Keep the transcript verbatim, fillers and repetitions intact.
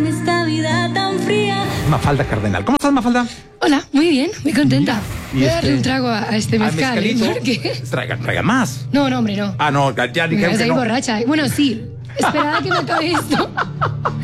Esta vida tan fría. Mafalda Cardenal. ¿Cómo estás, Mafalda? Hola, muy bien, muy contenta. Y Voy a este- darle un trago a, a este ¿Al mezcal. ¿eh? mezcalito? Porque... Traiga, traiga más. No, no, hombre, no. Ah, no, ya dijeron que Estoy no. borracha. Bueno, sí. Esperaba que me acabe esto.